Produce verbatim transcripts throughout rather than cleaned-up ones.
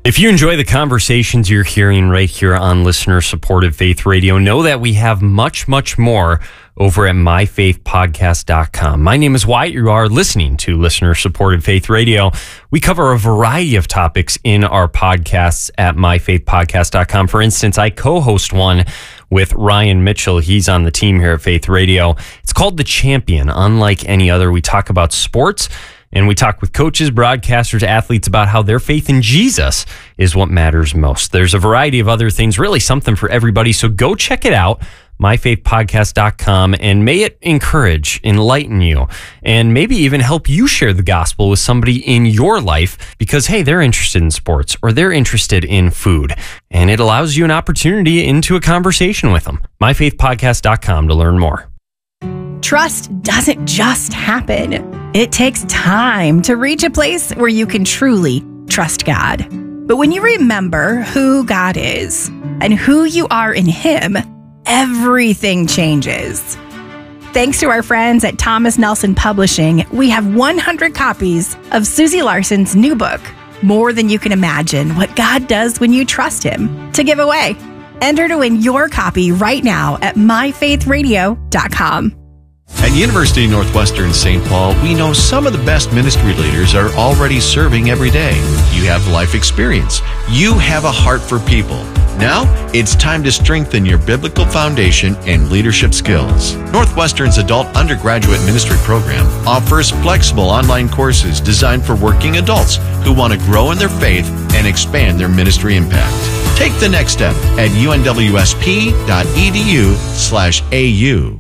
If you enjoy the conversations you're hearing right here on listener-supported Faith Radio, know that we have much, much more over at my faith podcast dot com. My name is Wyatt. You are listening to Listener-Supported Faith Radio. We cover a variety of topics in our podcasts at my faith podcast dot com. For instance, I co-host one with Ryan Mitchell. He's on the team here at Faith Radio. It's called The Champion. Unlike any other, we talk about sports, and we talk with coaches, broadcasters, athletes about how their faith in Jesus is what matters most. There's a variety of other things, really something for everybody. So go check it out, my faith podcast dot com, and may it encourage, enlighten you, and maybe even help you share the gospel with somebody in your life because, hey, they're interested in sports or they're interested in food. And it allows you an opportunity into a conversation with them. my faith podcast dot com to learn more. Trust doesn't just happen. It takes time to reach a place where you can truly trust God. But when you remember who God is and who you are in Him, everything changes. Thanks to our friends at Thomas Nelson Publishing, we have one hundred copies of Susie Larson's new book, More Than You Can Imagine, What God Does When You Trust Him, to give away. Enter to win your copy right now at my faith radio dot com. At University of Northwestern Saint Paul, we know some of the best ministry leaders are already serving every day. You have life experience. You have a heart for people. Now, it's time to strengthen your biblical foundation and leadership skills. Northwestern's adult undergraduate ministry program offers flexible online courses designed for working adults who want to grow in their faith and expand their ministry impact. Take the next step at u n w s p dot e d u slash a u.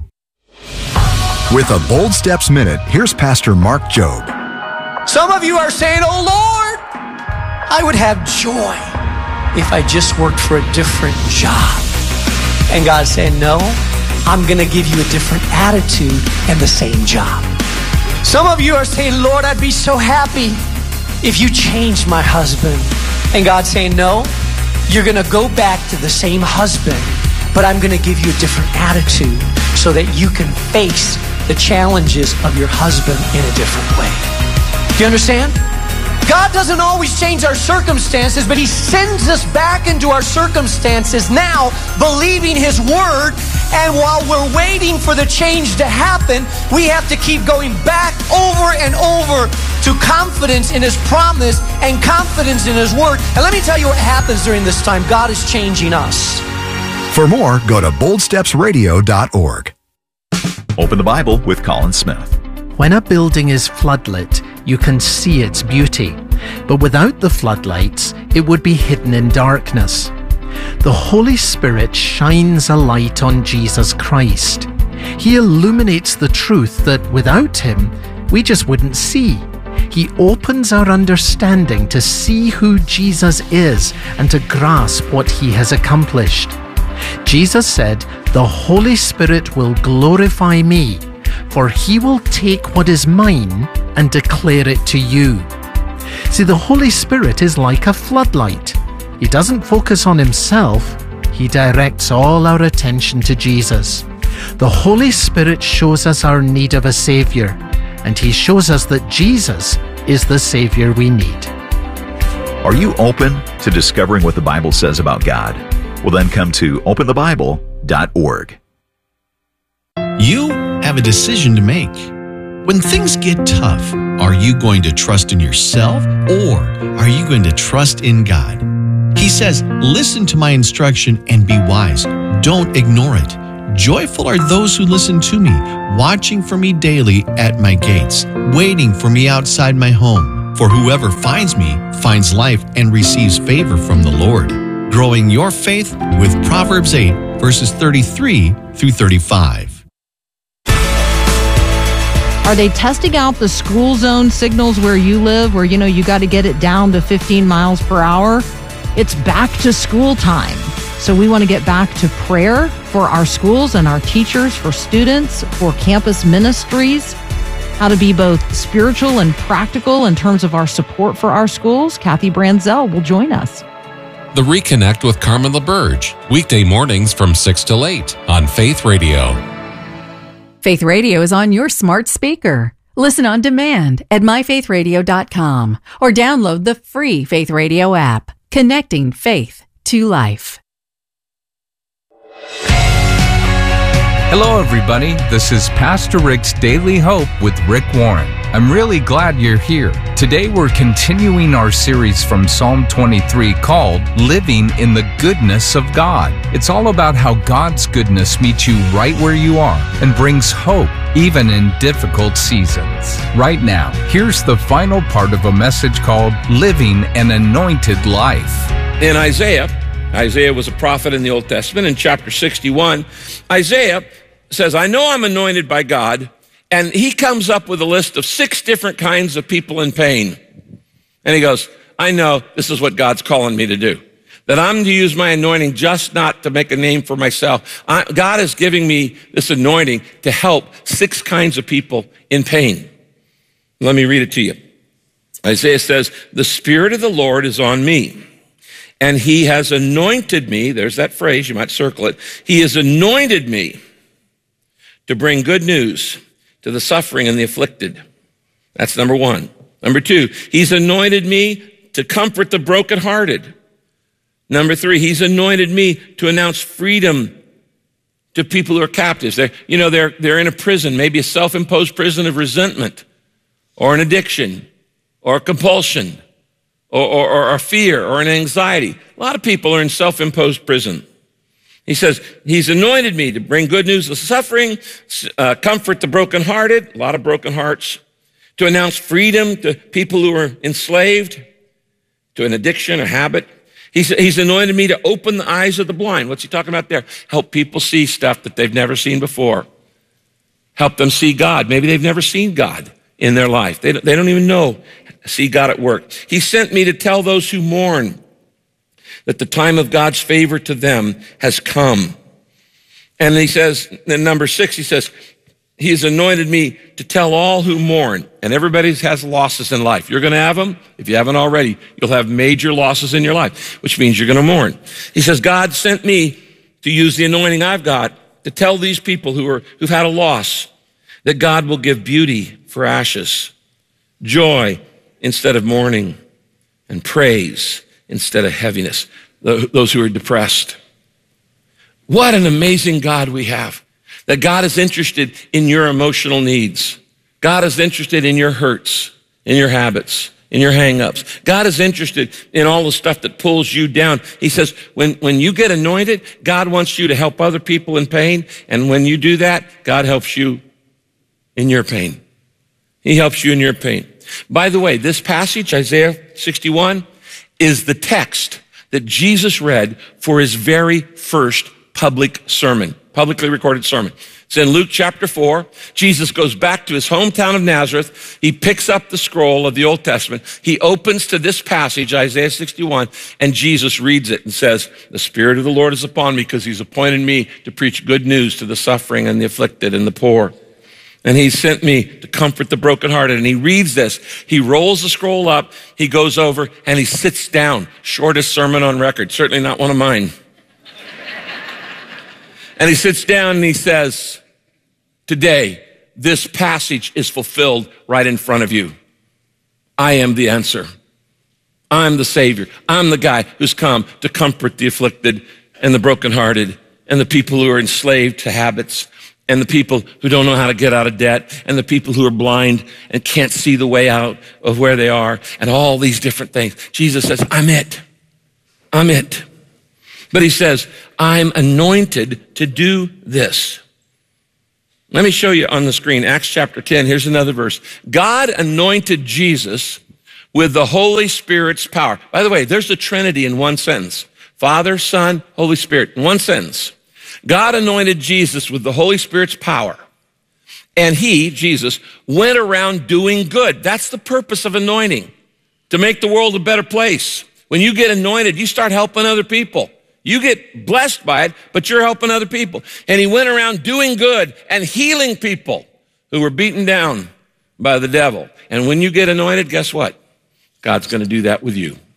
With a Bold Steps Minute, here's Pastor Mark Jobe. Some of you are saying, oh Lord, I would have joy if I just worked for a different job. And God's saying, no, I'm going to give you a different attitude and the same job. Some of you are saying, Lord, I'd be so happy if you changed my husband. And God's saying, no, you're going to go back to the same husband, but I'm going to give you a different attitude so that you can face the challenges of your husband in a different way. Do you understand? God doesn't always change our circumstances, but He sends us back into our circumstances now, believing His word. And while we're waiting for the change to happen, we have to keep going back over and over to confidence in His promise and confidence in His word. And let me tell you what happens during this time. God is changing us. For more, go to bold steps radio dot org. Open the Bible with Colin Smith. When a building is floodlit, you can see its beauty. But without the floodlights, it would be hidden in darkness. The Holy Spirit shines a light on Jesus Christ. He illuminates the truth that without Him, we just wouldn't see. He opens our understanding to see who Jesus is and to grasp what He has accomplished. Jesus said, "The Holy Spirit will glorify me, for He will take what is mine and declare it to you." See, the Holy Spirit is like a floodlight. He doesn't focus on Himself. He directs all our attention to Jesus. The Holy Spirit shows us our need of a Savior, and He shows us that Jesus is the Savior we need. Are you open to discovering what the Bible says about God? Well, then come to open the bible dot org. You have a decision to make. When things get tough, are you going to trust in yourself or are you going to trust in God? He says, listen to my instruction and be wise. Don't ignore it. Joyful are those who listen to me, watching for me daily at my gates, waiting for me outside my home. For whoever finds me finds life and receives favor from the Lord. Growing your faith with Proverbs eight, verses thirty-three through thirty-five. Are they testing out the school zone signals where you live, where, you know, you got to get it down to fifteen miles per hour? It's back to school time. So we want to get back to prayer for our schools and our teachers, for students, for campus ministries, how to be both spiritual and practical in terms of our support for our schools. Kathy Branzell will join us. The Reconnect with Carmen LaBerge, weekday mornings from six till eight on Faith Radio. Faith Radio is on your smart speaker. Listen on demand at my faith radio dot com or download the free Faith Radio app. Connecting faith to life. Hello, everybody. This is Pastor Rick's Daily Hope with Rick Warren. I'm really glad you're here. Today, we're continuing our series from Psalm twenty-three called Living in the Goodness of God. It's all about how God's goodness meets you right where you are and brings hope even in difficult seasons. Right now, here's the final part of a message called Living an Anointed Life. In Isaiah, Isaiah was a prophet in the Old Testament. In chapter sixty-one, Isaiah says, I know I'm anointed by God, and he comes up with a list of six different kinds of people in pain. And he goes, I know this is what God's calling me to do, that I'm to use my anointing just not to make a name for myself. I, God is giving me this anointing to help six kinds of people in pain. Let me read it to you. Isaiah says, the Spirit of the Lord is on me, and he has anointed me. There's that phrase, you might circle it. He has anointed me to bring good news to the suffering and the afflicted. That's number one. Number two, he's anointed me to comfort the brokenhearted. Number three, he's anointed me to announce freedom to people who are captives. They're, you know, they're, they're in a prison, maybe a self-imposed prison of resentment or an addiction or a compulsion or, or, or a fear or an anxiety. A lot of people are in self-imposed prison. He says, he's anointed me to bring good news to the suffering, uh, comfort the brokenhearted, a lot of broken hearts, to announce freedom to people who are enslaved to an addiction, a habit. He's, he's anointed me to open the eyes of the blind. What's he talking about there? Help people see stuff that they've never seen before. Help them see God. Maybe they've never seen God in their life. They don't, they don't even know, see God at work. He sent me to tell those who mourn that the time of God's favor to them has come. And he says, in number six, he says, he has anointed me to tell all who mourn. And everybody has losses in life. You're going to have them. If you haven't already, you'll have major losses in your life, which means you're going to mourn. He says, God sent me to use the anointing I've got to tell these people who are, who've had a loss that God will give beauty for ashes, joy instead of mourning, and praise instead of heaviness, those who are depressed. What an amazing God we have, that God is interested in your emotional needs. God is interested in your hurts, in your habits, in your hang-ups. God is interested in all the stuff that pulls you down. He says, when, when you get anointed, God wants you to help other people in pain. And when you do that, God helps you in your pain. He helps you in your pain. By the way, this passage, Isaiah sixty-one, is the text that Jesus read for his very first public sermon, publicly recorded sermon. It's in Luke chapter four. Jesus goes back to his hometown of Nazareth. He picks up the scroll of the Old Testament. He opens to this passage, Isaiah sixty-one, and Jesus reads it and says, the Spirit of the Lord is upon me because he's appointed me to preach good news to the suffering and the afflicted and the poor. And he sent me to comfort the brokenhearted. And he reads this. He rolls the scroll up. He goes over and he sits down. Shortest sermon on record. Certainly not one of mine. And he sits down and he says, today, this passage is fulfilled right in front of you. I am the answer. I'm the Savior. I'm the guy who's come to comfort the afflicted and the brokenhearted and the people who are enslaved to habits, and the people who don't know how to get out of debt, and the people who are blind and can't see the way out of where they are, and all these different things. Jesus says, I'm it. I'm it. But he says, I'm anointed to do this. Let me show you on the screen, Acts chapter ten. Here's another verse. God anointed Jesus with the Holy Spirit's power. By the way, there's the Trinity in one sentence. Father, Son, Holy Spirit, in one sentence. God anointed Jesus with the Holy Spirit's power. And he, Jesus, went around doing good. That's the purpose of anointing, to make the world a better place. When you get anointed, you start helping other people. You get blessed by it, but you're helping other people. And he went around doing good and healing people who were beaten down by the devil. And when you get anointed, guess what? God's going to do that with you.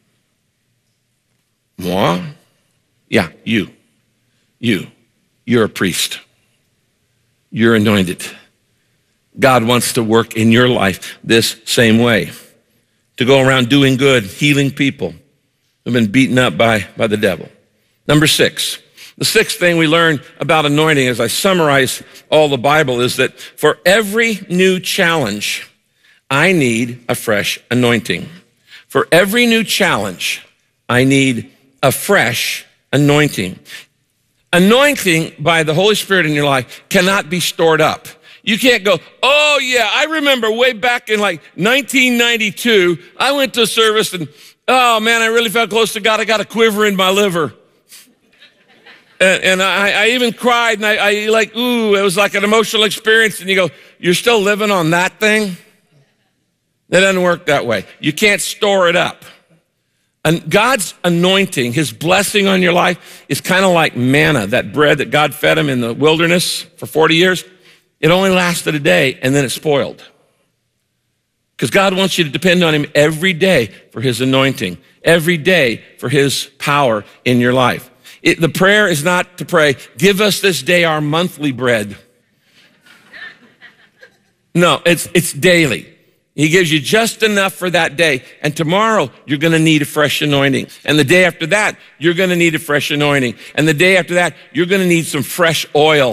Moi? Yeah, you. You. You're a priest. You're anointed. God wants to work in your life this same way. To go around doing good, healing people, who've been beaten up by, by the devil. Number six, the sixth thing we learn about anointing as I summarize all the Bible is that for every new challenge, I need a fresh anointing. For every new challenge, I need a fresh anointing. Anointing by the Holy Spirit in your life cannot be stored up. You can't go, oh yeah, I remember way back in like nineteen ninety-two, I went to a service and, oh man, I really felt close to God. I got a quiver in my liver. And, and I, I even cried and I, I like, ooh, it was like an emotional experience. And you go, you're still living on that thing? That doesn't work that way. You can't store it up. And God's anointing, his blessing on your life is kind of like manna, that bread that God fed him in the wilderness for forty years. It only lasted a day and then it spoiled. Because God wants you to depend on him every day for his anointing, every day for his power in your life. It, the prayer is not to pray, give us this day our monthly bread. No, it's, it's daily. He gives you just enough for that day. And tomorrow, you're going to need a fresh anointing. And the day after that, you're going to need a fresh anointing. And the day after that, you're going to need some fresh oil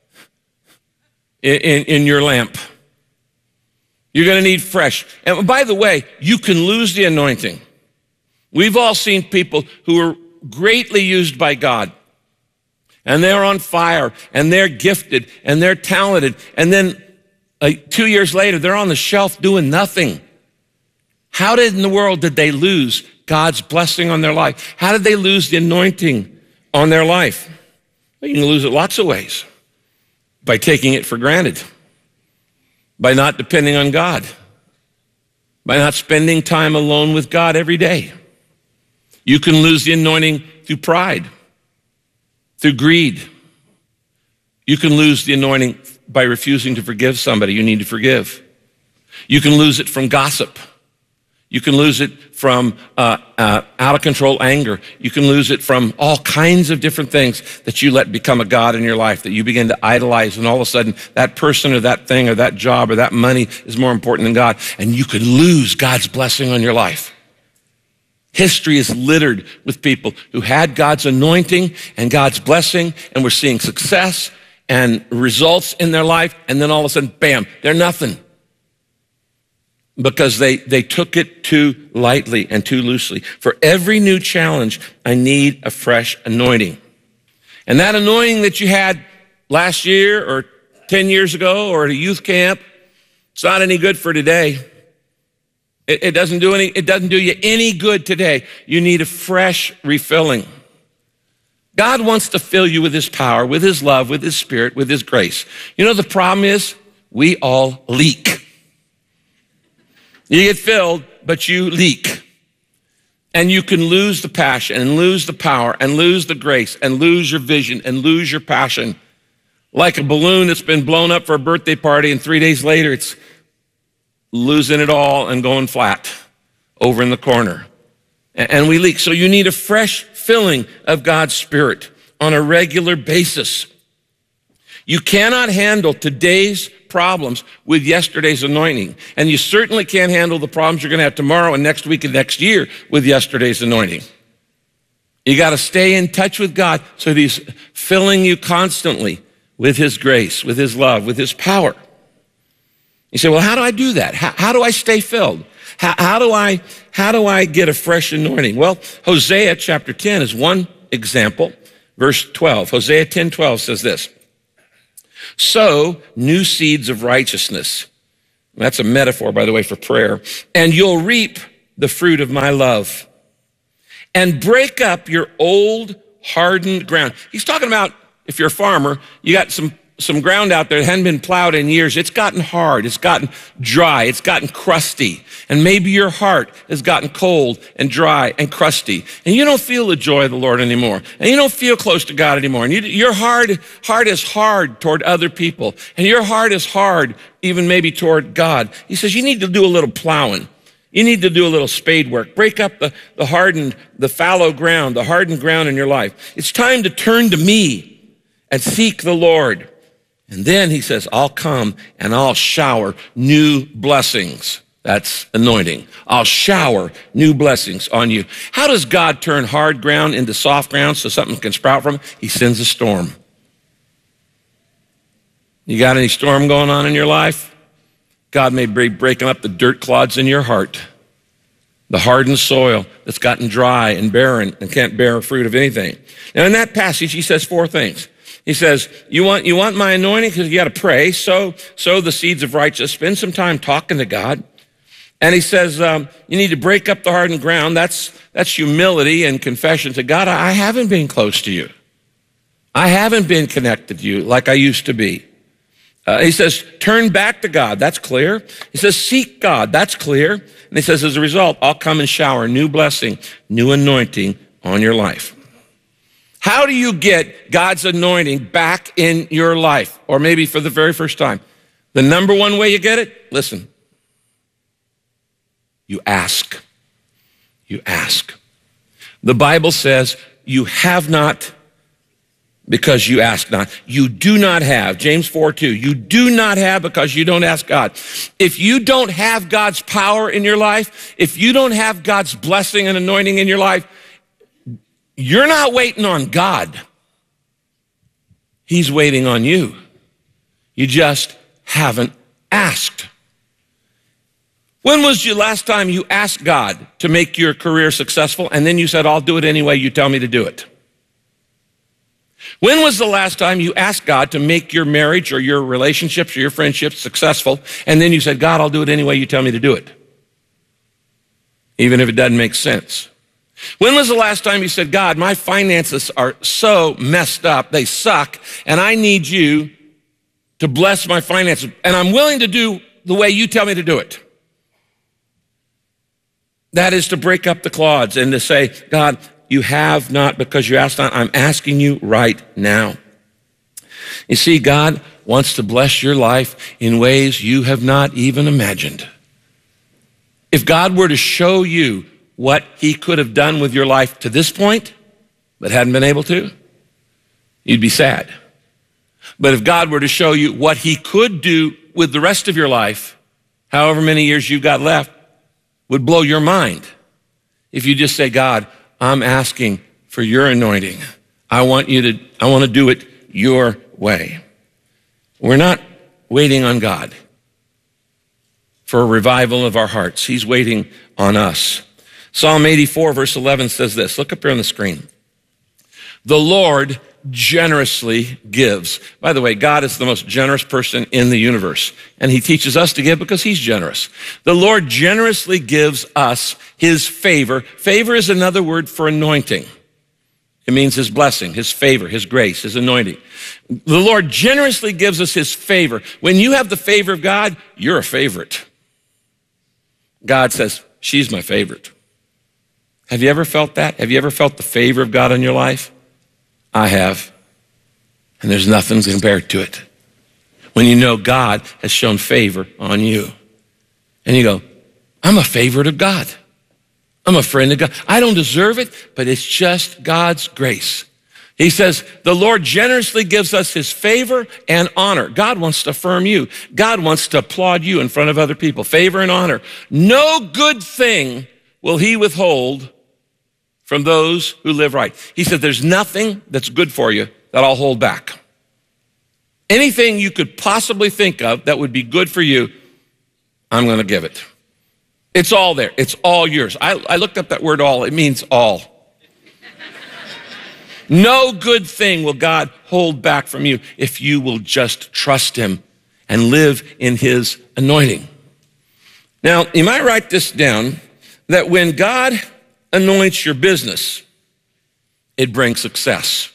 in, in, in your lamp. You're going to need fresh. And by the way, you can lose the anointing. We've all seen people who are greatly used by God. And they're on fire, and they're gifted, and they're talented. And then uh, two years later, they're on the shelf doing nothing. How did in the world did they lose God's blessing on their life? How did they lose the anointing on their life? Well, you can lose it lots of ways. By taking it for granted. By not depending on God. By not spending time alone with God every day. You can lose the anointing through pride, through greed. You can lose the anointing by refusing to forgive somebody you need to forgive. You can lose it from gossip. You can lose it from uh, uh, out of control anger. You can lose it from all kinds of different things that you let become a god in your life, that you begin to idolize, and all of a sudden that person or that thing or that job or that money is more important than God, and you could lose God's blessing on your life. History is littered with people who had God's anointing and God's blessing and were seeing success and results in their life, and then all of a sudden, bam, they're nothing. Because they, they took it too lightly and too loosely. For every new challenge, I need a fresh anointing. And that anointing that you had last year or ten years ago or at a youth camp, it's not any good for today. It, it doesn't do any, it doesn't do you any good today. You need a fresh refilling. God wants to fill you with his power, with his love, with his spirit, with his grace. You know, the problem is we all leak. You get filled, but you leak. And you can lose the passion and lose the power and lose the grace and lose your vision and lose your passion. Like a balloon that's been blown up for a birthday party and three days later it's losing it all and going flat over in the corner. And we leak. So you need a fresh filling of God's Spirit on a regular basis. You cannot handle today's problems with yesterday's anointing. And you certainly can't handle the problems you're going to have tomorrow and next week and next year with yesterday's anointing. You got to stay in touch with God so that he's filling you constantly with his grace, with his love, with his power. You say, well, how do I do that? How, how do I stay filled? How, how do I, how do I get a fresh anointing? Well, Hosea chapter ten is one example. Verse twelve, Hosea ten twelve says this. Sow new seeds of righteousness. That's a metaphor, by the way, for prayer. And you'll reap the fruit of my love. And break up your old hardened ground. He's talking about if you're a farmer, you got some, some ground out there that hadn't been plowed in years. It's gotten hard. It's gotten dry. It's gotten crusty. And maybe your heart has gotten cold and dry and crusty. And you don't feel the joy of the Lord anymore. And you don't feel close to God anymore. And you, your heart, heart is hard toward other people. And your heart is hard even maybe toward God. He says you need to do a little plowing. You need to do a little spade work. Break up the, the hardened, the fallow ground, the hardened ground in your life. It's time to turn to me and seek the Lord. And then he says, I'll come and I'll shower new blessings That's anointing. I'll shower new blessings on you. How does God turn hard ground into soft ground so something can sprout from it? He sends a storm. You got any storm going on in your life? God may be breaking up the dirt clods in your heart, the hardened soil that's gotten dry and barren and can't bear fruit of anything. Now in that passage, he says four things. He says, you want, you want my anointing? Because you got to pray, sow, sow the seeds of righteousness, spend some time talking to God. And he says, um, you need to break up the hardened ground. That's, that's humility and confession to God. I haven't been close to you. I haven't been connected to you like I used to be. Uh, he says, turn back to God. That's clear. He says, seek God. That's clear. And he says, as a result, I'll come and shower new blessing, new anointing on your life. How do you get God's anointing back in your life? Or maybe for the very first time. The number one way you get it, listen. You ask. You ask. The Bible says you have not because you ask not. You do not have. James four two. You do not have because you don't ask God. If you don't have God's power in your life, if you don't have God's blessing and anointing in your life, you're not waiting on God. He's waiting on you. You just haven't asked. When was the last time you asked God to make your career successful and then you said, I'll do it any way you tell me to do it? When was the last time you asked God to make your marriage or your relationships or your friendships successful and then you said, God, I'll do it any way you tell me to do it? Even if it doesn't make sense. When was the last time you said, God, my finances are so messed up, they suck, and I need you to bless my finances, and I'm willing to do the way you tell me to do it? That is to break up the clods and to say, God, you have not because you asked not. I'm asking you right now. You see, God wants to bless your life in ways you have not even imagined. If God were to show you what he could have done with your life to this point, but hadn't been able to, you'd be sad. But if God were to show you what he could do with the rest of your life, however many years you've got left, would blow your mind. If you just say, God, I'm asking for your anointing. I want you to, I want to do it your way. We're not waiting on God for a revival of our hearts. He's waiting on us. Psalm eighty-four, verse eleven says this. Look up here on the screen. The Lord generously gives. By the way, God is the most generous person in the universe, and he teaches us to give because he's generous. The Lord generously gives us his favor. Favor is another word for anointing. It means his blessing, his favor, his grace, his anointing. The Lord generously gives us his favor. When you have the favor of God, you're a favorite. God says, she's my favorite. Have you ever felt that? Have you ever felt the favor of God in your life? I have. And there's nothing compared to it. When you know God has shown favor on you. And you go, I'm a favorite of God. I'm a friend of God. I don't deserve it, but it's just God's grace. He says, the Lord generously gives us his favor and honor. God wants to affirm you. God wants to applaud you in front of other people. Favor and honor. No good thing will he withhold from those who live right. He said, there's nothing that's good for you that I'll hold back. Anything you could possibly think of that would be good for you, I'm going to give it. It's all there. It's all yours. I, I looked up that word all. It means all. No good thing will God hold back from you if you will just trust him and live in his anointing. Now, you might write this down, that when God anoints your business, it brings success.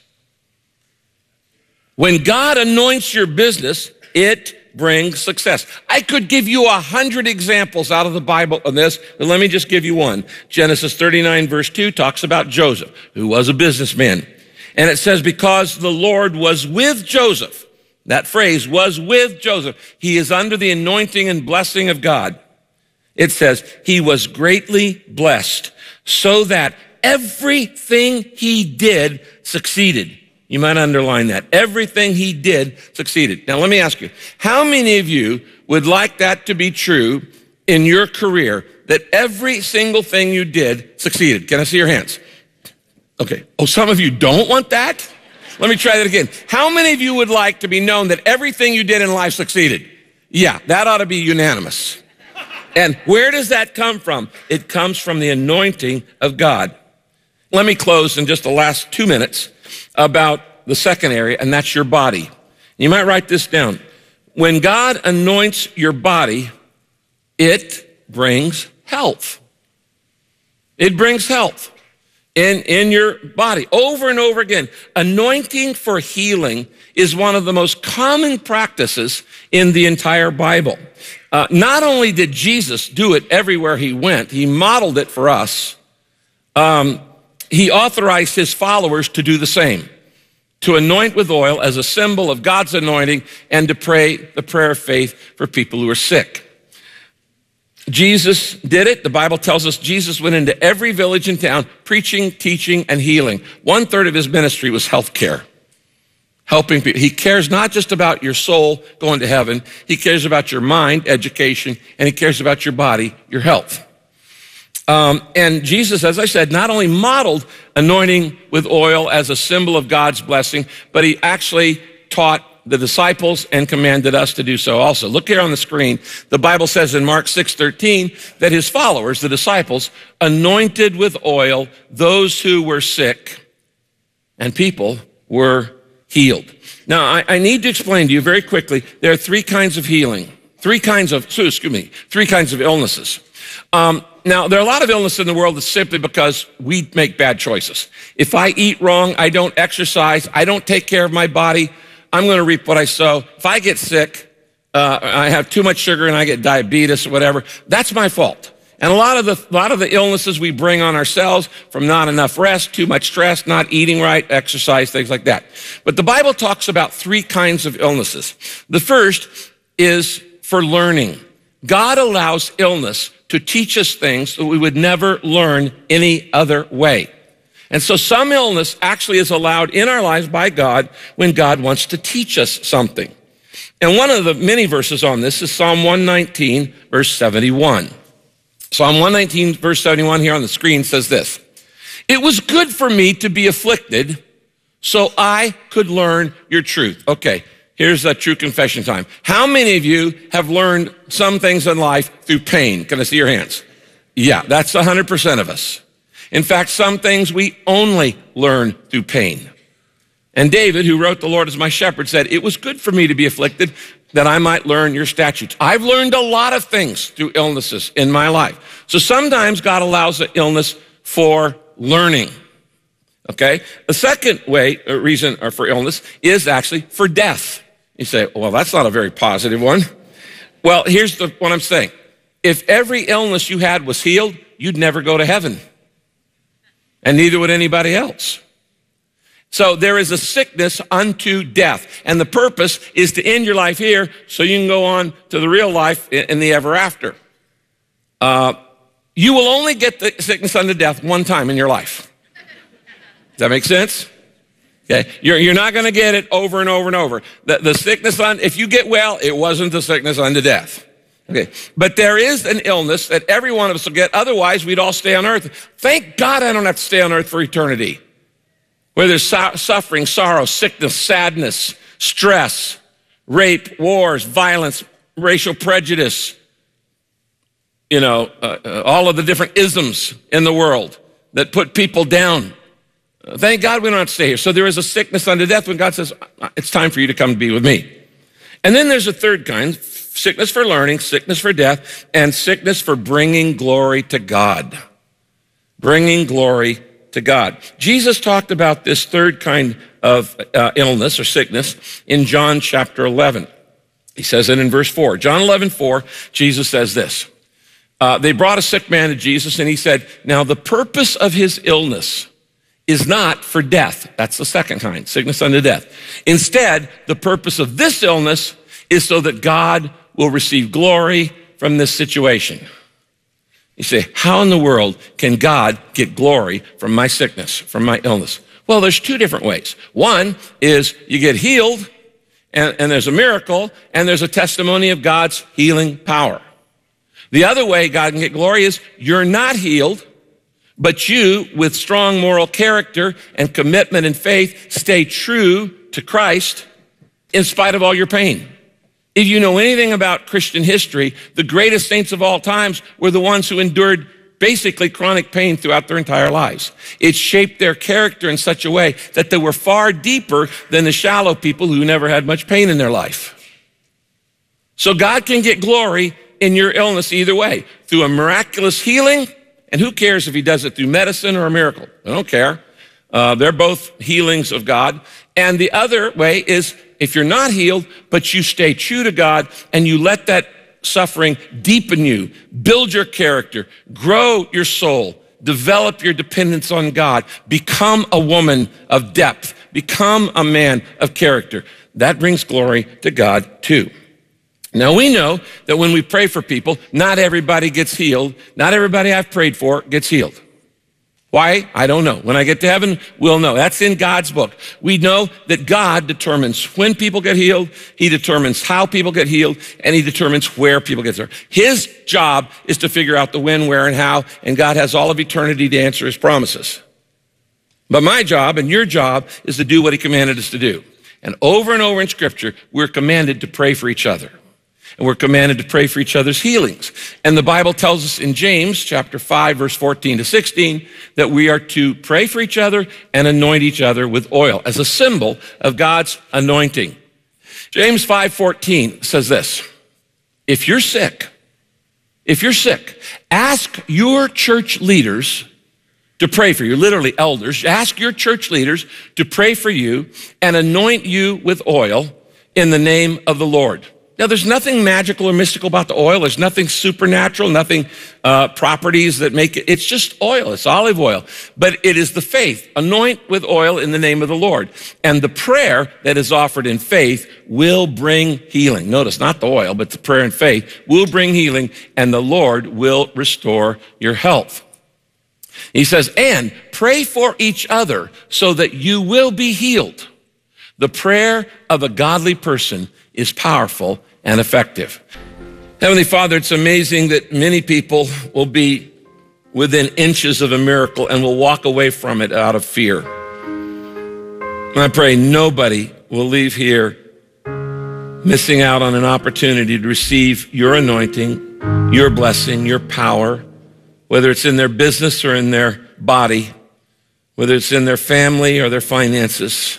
When God anoints your business, it brings success. I could give you a hundred examples out of the Bible of this, but let me just give you one. Genesis thirty-nine verse two talks about Joseph, who was a businessman. And it says, because the Lord was with Joseph, that phrase was with Joseph. He is under the anointing and blessing of God. It says, he was greatly blessed, so that everything he did succeeded. You might underline that. Everything he did succeeded. Now, let me ask you, how many of you would like that to be true in your career that every single thing you did succeeded? Can I see your hands? Okay. Oh, some of you don't want that? Let me try that again. How many of you would like to be known that everything you did in life succeeded? Yeah, that ought to be unanimous. And where does that come from? It comes from the anointing of God. Let me close in just the last two minutes about the second area, and that's your body. You might write this down. When God anoints your body, it brings health. It brings health in, in your body. Over and over again, anointing for healing is one of the most common practices in the entire Bible. Uh, not only did Jesus do it everywhere he went, he modeled it for us. Um, he authorized his followers to do the same, to anoint with oil as a symbol of God's anointing and to pray the prayer of faith for people who are sick. Jesus did it. The Bible tells us Jesus went into every village and town preaching, teaching, and healing. One third of his ministry was health care. Helping people. He cares not just about your soul going to heaven. He cares about your mind, education, and he cares about your body, your health. Um, and Jesus, as I said, not only modeled anointing with oil as a symbol of God's blessing, but he actually taught the disciples and commanded us to do so also. Look here on the screen. The Bible says in Mark six thirteen that his followers, the disciples, anointed with oil those who were sick, and people were healed. Now, I, I need to explain to you very quickly, there are three kinds of healing, three kinds of, excuse me, three kinds of illnesses. Um, now, there are a lot of illness in the world that's simply because we make bad choices. If I eat wrong, I don't exercise, I don't take care of my body, I'm going to reap what I sow. If I get sick, uh, I have too much sugar and I get diabetes or whatever, that's my fault. And a lot of the, a lot of the illnesses we bring on ourselves from not enough rest, too much stress, not eating right, exercise, things like that. But the Bible talks about three kinds of illnesses. The first is for learning. God allows illness to teach us things that we would never learn any other way. And so some illness actually is allowed in our lives by God when God wants to teach us something. And one of the many verses on this is Psalm one nineteen, verse seventy-one. Psalm one nineteen, verse seventy-one here on the screen says this: "It was good for me to be afflicted so I could learn your truth." Okay, here's a true confession time. How many of you have learned some things in life through pain? Can I see your hands? Yeah, that's one hundred percent of us. In fact, some things we only learn through pain. And David, who wrote "The Lord is my shepherd," said, "It was good for me to be afflicted that I might learn your statutes." I've learned a lot of things through illnesses in my life. So sometimes God allows an illness for learning. Okay? The second way, or reason for illness is actually for death. You say, well, that's not a very positive one. Well, here's the, what I'm saying. If every illness you had was healed, you'd never go to heaven. And neither would anybody else. So there is a sickness unto death. And the purpose is to end your life here so you can go on to the real life in the ever after. Uh, you will only get the sickness unto death one time in your life. Does that make sense? Okay. You're, you're not going to get it over and over and over. The, the sickness on, if you get well, it wasn't the sickness unto death. Okay. But there is an illness that every one of us will get. Otherwise, we'd all stay on earth. Thank God I don't have to stay on earth for eternity. Where there's so- suffering, sorrow, sickness, sadness, stress, rape, wars, violence, racial prejudice, you know, uh, uh, all of the different isms in the world that put people down. Uh, thank God we don't have to stay here. So there is a sickness unto death when God says, it's time for you to come be with me. And then there's a third kind, sickness for learning, sickness for death, and sickness for bringing glory to God. Bringing glory to God. Jesus talked about this third kind of uh, illness or sickness in John chapter eleven. He says it in verse four. John eleven four, Jesus says this. Uh, they brought a sick man to Jesus and he said, now the purpose of his illness is not for death. That's the second kind, sickness unto death. Instead, the purpose of this illness is so that God will receive glory from this situation. You say, how in the world can God get glory from my sickness, from my illness? Well, there's two different ways. One is you get healed, and, and there's a miracle, and there's a testimony of God's healing power. The other way God can get glory is you're not healed, but you, with strong moral character and commitment and faith, stay true to Christ in spite of all your pain. If you know anything about Christian history, the greatest saints of all times were the ones who endured basically chronic pain throughout their entire lives. It shaped their character in such a way that they were far deeper than the shallow people who never had much pain in their life. So God can get glory in your illness either way, through a miraculous healing, and who cares if he does it through medicine or a miracle? I don't care. Uh, they're both healings of God. And the other way is if you're not healed, but you stay true to God and you let that suffering deepen you, build your character, grow your soul, develop your dependence on God, become a woman of depth, become a man of character. That brings glory to God too. Now we know that when we pray for people, not everybody gets healed. Not everybody I've prayed for gets healed. Why? I don't know. When I get to heaven, we'll know. That's in God's book. We know that God determines when people get healed, he determines how people get healed, and he determines where people get healed. His job is to figure out the when, where, and how, and God has all of eternity to answer his promises. But my job and your job is to do what he commanded us to do. And over and over in Scripture, we're commanded to pray for each other. And we're commanded to pray for each other's healings. And the Bible tells us in James chapter five, verse fourteen to sixteen, that we are to pray for each other and anoint each other with oil as a symbol of God's anointing. James five fourteen says this, if you're sick, if you're sick, ask your church leaders to pray for you, literally elders, ask your church leaders to pray for you and anoint you with oil in the name of the Lord. Now, there's nothing magical or mystical about the oil. There's nothing supernatural, nothing uh, properties that make it. It's just oil. It's olive oil. But it is the faith. Anoint with oil in the name of the Lord. And the prayer that is offered in faith will bring healing. Notice, not the oil, but the prayer in faith will bring healing, and the Lord will restore your health. He says, and pray for each other so that you will be healed. The prayer of a godly person is powerful and effective. Heavenly Father, it's amazing that many people will be within inches of a miracle and will walk away from it out of fear. And I pray nobody will leave here missing out on an opportunity to receive your anointing, your blessing, your power, whether it's in their business or in their body, whether it's in their family or their finances.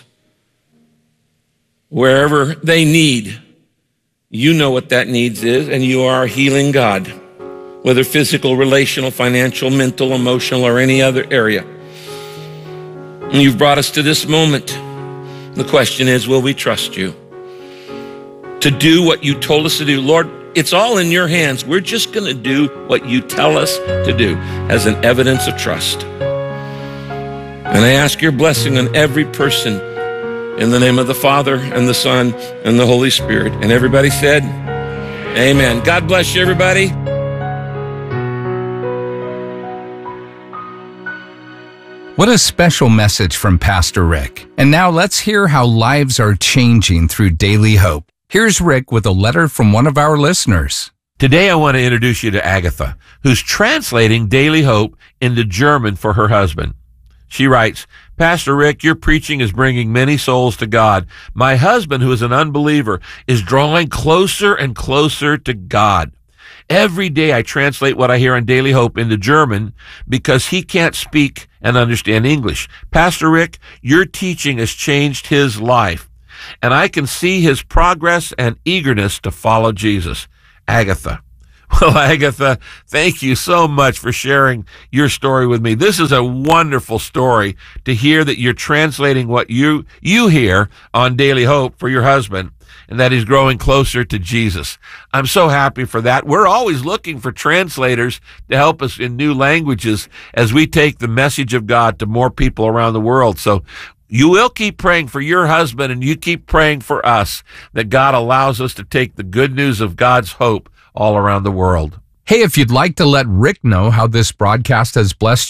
Wherever they need, you know what that needs is, and you are a healing God, whether physical, relational, financial, mental, emotional, or any other area. And you've brought us to this moment. The question is, will we trust you to do what you told us to do? Lord, it's all in your hands. We're just going to do what you tell us to do as an evidence of trust. And I ask your blessing on every person in the name of the Father and the Son and the Holy Spirit. And everybody said, amen. God bless you, everybody. What a special message from Pastor Rick. And now let's hear how lives are changing through Daily Hope. Here's Rick with a letter from one of our listeners. Today I want to introduce you to Agatha, who's translating Daily Hope into German for her husband. She writes, Pastor Rick, your preaching is bringing many souls to God. My husband, who is an unbeliever, is drawing closer and closer to God. Every day I translate what I hear on Daily Hope into German because he can't speak and understand English. Pastor Rick, your teaching has changed his life, and I can see his progress and eagerness to follow Jesus. Agatha. Well, Agatha, thank you so much for sharing your story with me. This is a wonderful story to hear that you're translating what you you hear on Daily Hope for your husband, and that he's growing closer to Jesus. I'm so happy for that. We're always looking for translators to help us in new languages as we take the message of God to more people around the world. So you will keep praying for your husband, and you keep praying for us that God allows us to take the good news of God's hope all around the world. Hey, if you'd like to let Rick know how this broadcast has blessed you,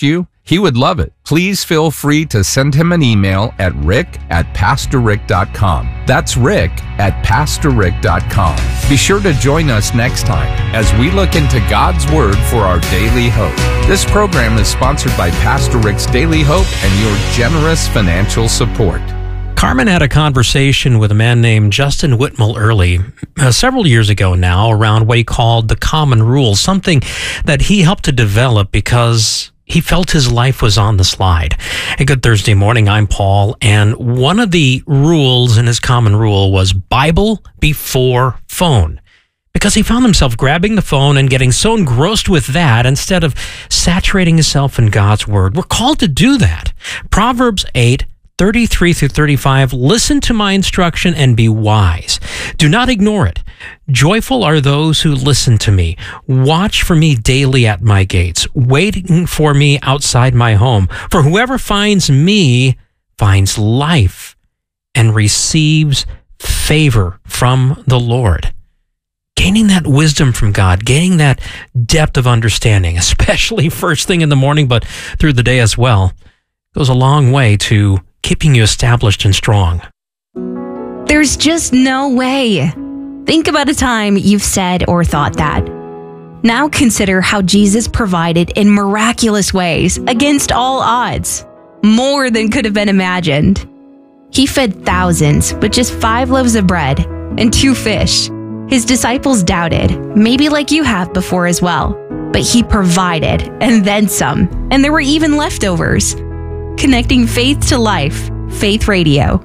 He would love it. Please feel free to send him an email at rick at pastor rick dot com. That's rick at pastor rick dot com. Be sure to join us next time as we look into God's Word for our daily hope. This program is sponsored by Pastor Rick's Daily Hope and your generous financial support. Carmen had a conversation with a man named Justin Whitmel Early uh, several years ago now around what he called the common rules, something that he helped to develop because he felt his life was on the slide. A good Thursday morning, I'm Paul, and one of the rules in his common rule was Bible before phone, because he found himself grabbing the phone and getting so engrossed with that instead of saturating himself in God's Word. We're called to do that. Proverbs eight, thirty-three through thirty-five, listen to my instruction and be wise. Do not ignore it. Joyful are those who listen to me. Watch for me daily at my gates, waiting for me outside my home. For whoever finds me finds life and receives favor from the Lord. Gaining that wisdom from God, gaining that depth of understanding, especially first thing in the morning, but through the day as well, goes a long way to keeping you established and strong. There's just no way. Think about a time you've said or thought that. Now consider how Jesus provided in miraculous ways against all odds, more than could have been imagined. He fed thousands with just five loaves of bread and two fish. His disciples doubted, maybe like you have before as well, but he provided and then some, and there were even leftovers. Connecting faith to life. Faith Radio.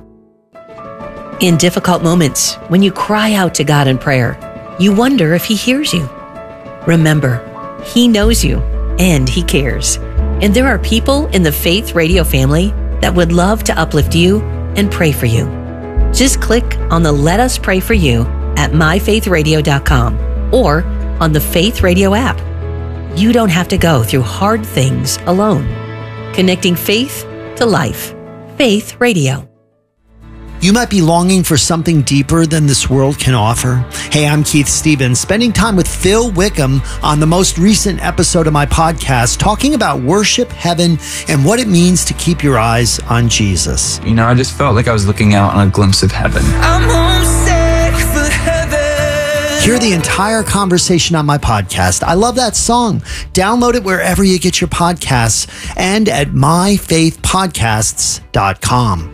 In difficult moments, when you cry out to God in prayer, you wonder if He hears you. Remember, He knows you and He cares. And there are people in the Faith Radio family that would love to uplift you and pray for you. Just click on the Let Us Pray For You at my faith radio dot com or on the Faith Radio app. You don't have to go through hard things alone. Connecting faith to life. Faith Radio. You might be longing for something deeper than this world can offer. Hey, I'm Keith Stevens, spending time with Phil Wickham on the most recent episode of my podcast, talking about worship, heaven, and what it means to keep your eyes on Jesus. You know, I just felt like I was looking out on a glimpse of heaven. I'm homesick for heaven. Hear the entire conversation on my podcast. I love that song. Download it wherever you get your podcasts and at my faith podcasts dot com.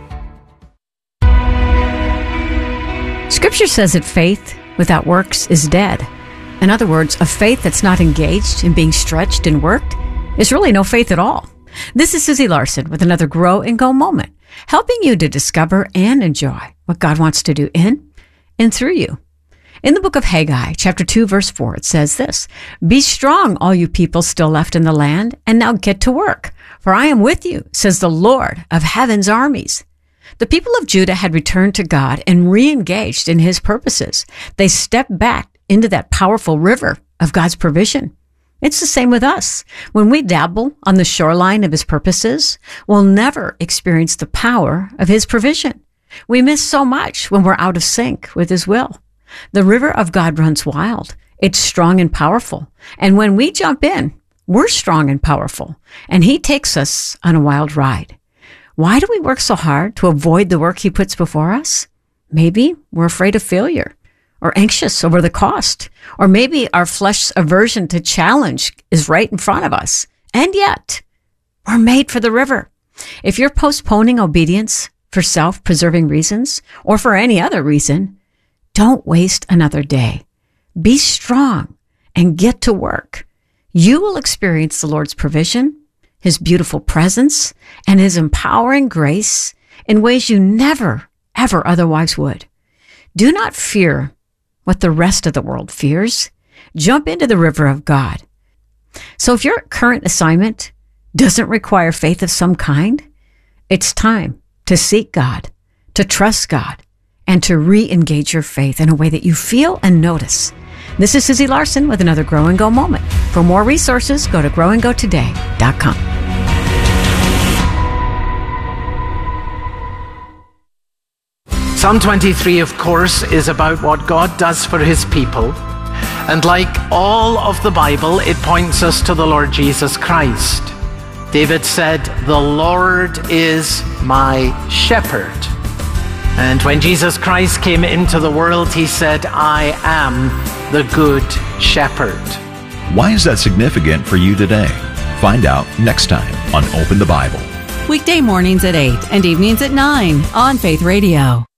Scripture says that faith without works is dead. In other words, a faith that's not engaged in being stretched and worked is really no faith at all. This is Susie Larson with another Grow and Go moment, helping you to discover and enjoy what God wants to do in and through you. In the book of Haggai, chapter two, verse four, it says this, "Be strong, all you people still left in the land, and now get to work, for I am with you, says the Lord of heaven's armies." The people of Judah had returned to God and re-engaged in His purposes. They stepped back into that powerful river of God's provision. It's the same with us. When we dabble on the shoreline of His purposes, we'll never experience the power of His provision. We miss so much when we're out of sync with His will. The river of God runs wild. It's strong and powerful. And when we jump in, we're strong and powerful. And He takes us on a wild ride. Why do we work so hard to avoid the work He puts before us? Maybe we're afraid of failure or anxious over the cost. Or maybe our flesh's aversion to challenge is right in front of us. And yet, we're made for the river. If you're postponing obedience for self-preserving reasons or for any other reason, don't waste another day. Be strong and get to work. You will experience the Lord's provision, His beautiful presence, and His empowering grace in ways you never, ever otherwise would. Do not fear what the rest of the world fears. Jump into the river of God. So if your current assignment doesn't require faith of some kind, it's time to seek God, to trust God, and to re-engage your faith in a way that you feel and notice. This is Susie Larson with another Grow and Go moment. For more resources, go to grow and go today dot com. Psalm twenty-three, of course, is about what God does for His people. And like all of the Bible, it points us to the Lord Jesus Christ. David said, "The Lord is my shepherd." And when Jesus Christ came into the world, he said, "I am the good shepherd." Why is that significant for you today? Find out next time on Open the Bible. Weekday mornings at eight and evenings at nine on Faith Radio.